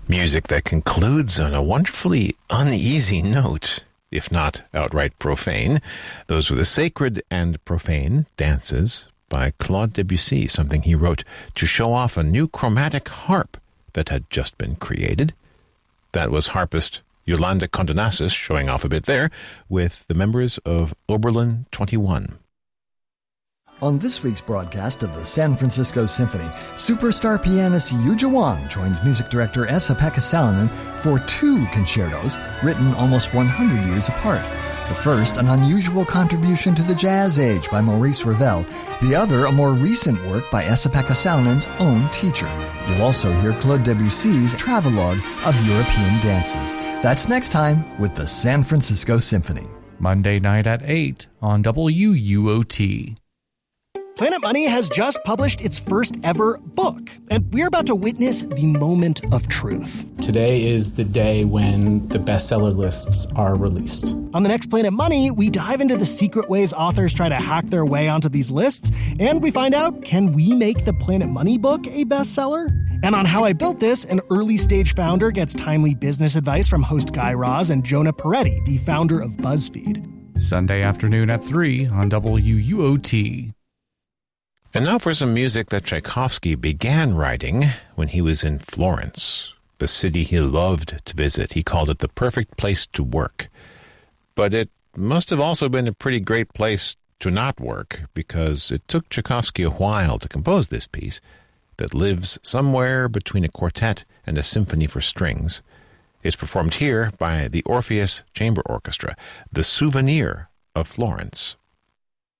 Music that concludes on a wonderfully uneasy note, if not outright profane. Those were the Sacred and Profane Dances by Claude Debussy, something he wrote to show off a new chromatic harp that had just been created. That was harpist Yolanda Condonasis showing off a bit there with the members of Oberlin 21. On this week's broadcast of the San Francisco Symphony, superstar pianist Yuja Wang joins music director Esa-Pekka Salonen for two concertos written almost 100 years apart. The first, an unusual contribution to the jazz age by Maurice Ravel. The other, a more recent work by Esa-Pekka Salonen's own teacher. You'll also hear Claude Debussy's travelogue of European dances. That's next time with the San Francisco Symphony. Monday night at 8 on WUOT. Planet Money has just published its first ever book, and we're about to witness the moment of truth. Today is the day when the bestseller lists are released. On the next Planet Money, we dive into the secret ways authors try to hack their way onto these lists, and we find out, can we make the Planet Money book a bestseller? And on How I Built This, an early-stage founder gets timely business advice from host Guy Raz and Jonah Peretti, the founder of BuzzFeed. Sunday afternoon at 3 on WUOT. And now for some music that Tchaikovsky began writing when he was in Florence, a city he loved to visit. He called it the perfect place to work. But it must have also been a pretty great place to not work, because it took Tchaikovsky a while to compose this piece that lives somewhere between a quartet and a symphony for strings. It's performed here by the Orpheus Chamber Orchestra, The Souvenir of Florence.